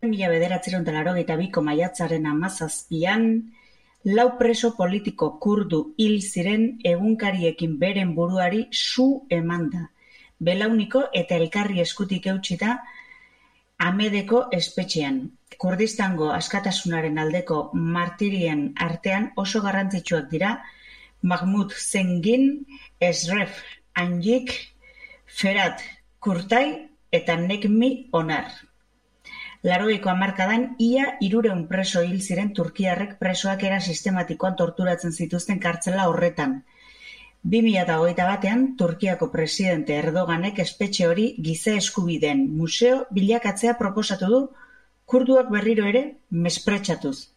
1982ko maiatzaren 17an, 4 preso politiko kurdu hil ziren egunkariekin beren buruari su eman da. Belauniko eta elkarri eskutik eutsita Amedeko espetxean. Kurdistango askatasunaren aldeko martirien artean oso garrantzitsuak dira Mahmud Zengin, Esref Anjik, Ferhat Kurtay eta Nekmi Onar. 80ko hamarkadan ia 300 preso hil ziren turkiarrek presoak era sistematikoan torturatzen zituzten kartzela horretan. 2021an Turkiako presidente Erdoganek espetxe hori giza eskubideen museo bilakatzea proposatu du, kurduak berriro ere mespretxatuz.